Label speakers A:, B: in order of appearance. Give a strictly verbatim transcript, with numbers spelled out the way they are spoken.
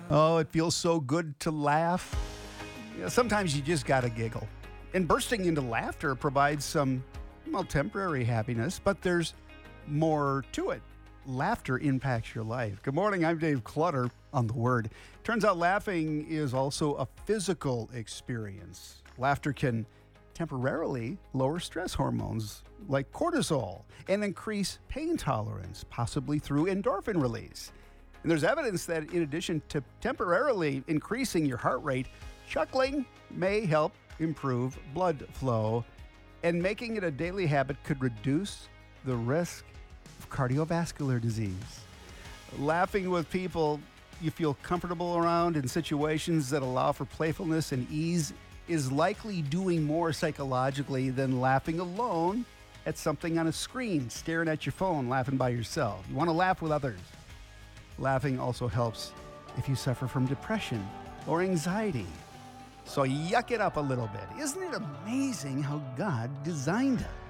A: Oh, it feels so good to laugh. Yeah, sometimes you just gotta giggle. And bursting into laughter provides some, well, temporary happiness, but there's more to it. Laughter impacts your life. Good morning, I'm Dave Clutter on The Word. Turns out laughing is also a physical experience. Laughter can temporarily lower stress hormones like cortisol and increase pain tolerance, possibly through endorphin release. And there's evidence that in addition to temporarily increasing your heart rate, chuckling may help improve blood flow, and making it a daily habit could reduce the risk of cardiovascular disease. Laughing with people you feel comfortable around in situations that allow for playfulness and ease is likely doing more psychologically than laughing alone at something on a screen, staring at your phone, laughing by yourself. You want to laugh with others. Laughing also helps if you suffer from depression or anxiety. So yuck it up a little bit. Isn't it amazing how God designed us?